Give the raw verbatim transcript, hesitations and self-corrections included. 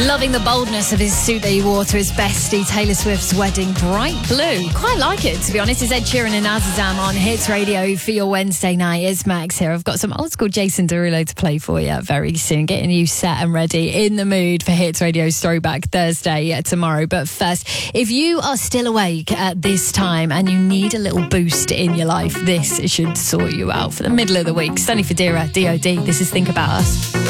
Loving the boldness of his suit that he wore to his bestie Taylor Swift's wedding, bright blue. Quite like it, to be honest. It's Ed Sheeran and Azazam on Hits Radio for your Wednesday night. It's Max here. I've got some old school Jason Derulo to play for you very soon. Getting you set and ready in the mood for Hits Radio's Throwback Thursday tomorrow. But first, if you are still awake at this time and you need a little boost in your life, this should sort you out for the middle of the week. Sunny Fadira, D O D. This is Think About Us.